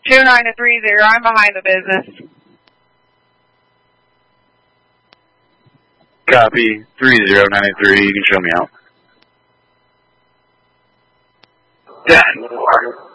2930, I'm behind the business. Copy. 30983, you can show me out. 10.